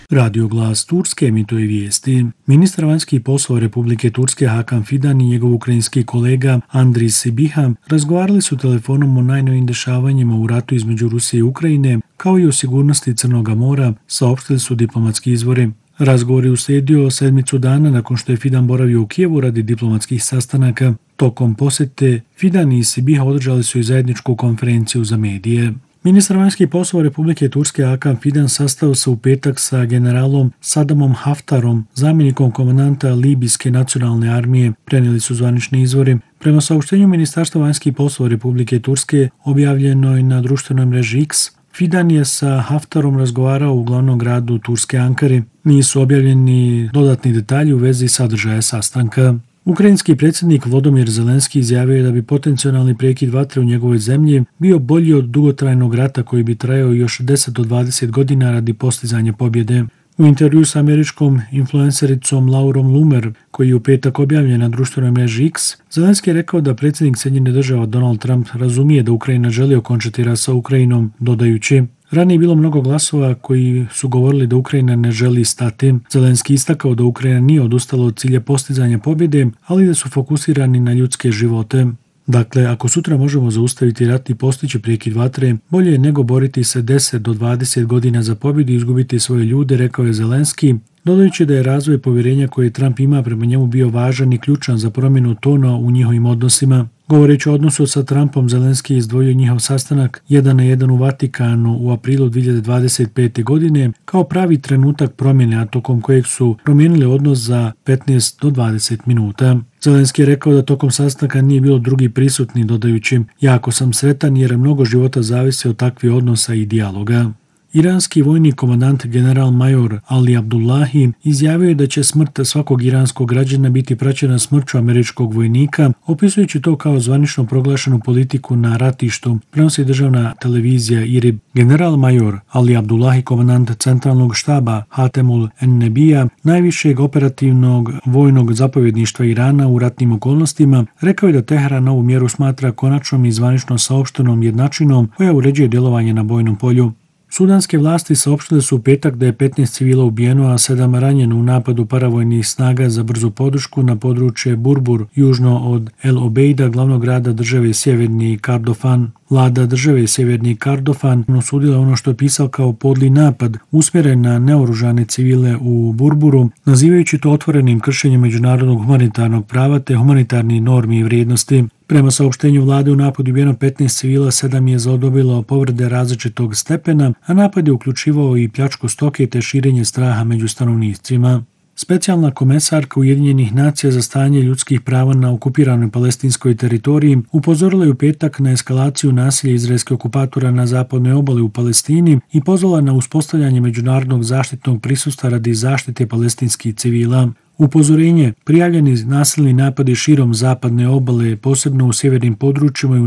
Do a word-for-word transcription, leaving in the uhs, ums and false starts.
Radio Glas Turske emituje vijesti. Ministar vanjskih poslova Republike Turske Hakan Fidan i njegov ukrajinski kolega Andris Sibiha razgovarali su telefonom o najnovijim dešavanjima u ratu između Rusije i Ukrajine, kao i o sigurnosti Crnog mora, saopštili su diplomatski izvori. Razgovor je uslijedio sedmicu dana nakon što je Fidan boravio u Kijevu radi diplomatskih sastanaka. Tokom posjete Fidan i Sibiha održali su i zajedničku konferenciju za medije. Ministar vanjskih poslova Republike Turske Hakan Fidan sastao se u petak sa generalom Sadamom Haftarom, zamjenikom komandanta Libijske nacionalne armije, prenijeli su zvanični izvori. Prema saopštenju Ministarstva vanjskih poslova Republike Turske objavljenoj na društvenoj mreži X, Fidan je sa Haftarom razgovarao u glavnom gradu Turske Ankari. Nisu objavljeni dodatni detalji u vezi sadržaja sastanka. Ukrajinski predsjednik Volodymyr Zelenski izjavio je da bi potencijalni prekid vatre u njegovoj zemlji bio bolji od dugotrajnog rata koji bi trajao još deset do dvadeset godina radi postizanja pobjede. U intervju s američkom influencericom Laurom Loomer, koji je u petak objavljen na društvenoj mreži X, Zelenski je rekao da predsjednik Sjedinjenih Država Donald Trump razumije da Ukrajina želi okončati rat sa Ukrajinom, dodajući: ranije je bilo mnogo glasova koji su govorili da Ukrajina ne želi stati. Zelenski istakao da Ukrajina nije odustala od cilja postizanja pobjede, ali da su fokusirani na ljudske živote. Dakle, ako sutra možemo zaustaviti rat i postići prekid vatre, bolje je nego boriti se deset do dvadeset godina za pobjedu i izgubiti svoje ljude, rekao je Zelenski, dodajući da je razvoj povjerenja koje Trump ima prema njemu bio važan i ključan za promjenu tona u njihovim odnosima. Govoreći o odnosu sa Trumpom, Zelenski je izdvojio njihov sastanak jedan na jedan u Vatikanu u aprilu dvije hiljade dvadeset pete. godine kao pravi trenutak promjene, a tokom kojeg su promijenili odnos za petnaest do dvadeset minuta. Zelenski je rekao da tokom sastanka nije bilo drugi prisutni, dodajući: jako sam sretan jer mnogo života zavisi od takvih odnosa i dijaloga. Iranski vojni komandant general major Ali Abdullahi izjavio je da će smrt svakog iranskog građana biti praćena smrću američkog vojnika, opisujući to kao zvanično proglašenu politiku na ratištu, prenosi državna televizija I R I B. General major Ali Abdullahi, komandant centralnog štaba Hatemul En-Nebija, najvišeg operativnog vojnog zapovjedništva Irana u ratnim okolnostima, rekao je da Teheran ovu mjeru smatra konačnom i zvanično saopštenom jednačinom koja uređuje djelovanje na bojnom polju. Sudanske vlasti saopštile su u petak da je petnaest civila ubijeno, a sedam ranjeno u napadu paravojnih snaga za brzu podršku na područje Burbur, južno od El Obeida, glavnog grada države Sjeverni Kordofan. Vlada države Sjeverni Kordofan osudila ono što je pisao kao podli napad usmjeren na neoružane civile u Burburu, nazivajući to otvorenim kršenjem međunarodnog humanitarnog prava te humanitarnih normi i vrijednosti. Prema saopštenju vlade u napadu ubijeno petnaest civila, sedam je zadobilo povrede različitog stepena, a napad je uključivao i pljačku stoke te širenje straha među stanovnicima. Specijalna komesarka Ujedinjenih nacija za stanje ljudskih prava na okupiranoj palestinskoj teritoriji upozorila je u petak na eskalaciju nasilja izraelskih okupatora na zapadnoj obali u Palestini i pozvala na uspostavljanje međunarodnog zaštitnog prisustva radi zaštite palestinskih civila. Upozorenje: prijavljeni nasilni napadi širom zapadne obale, posebno u sjevernim područjima i u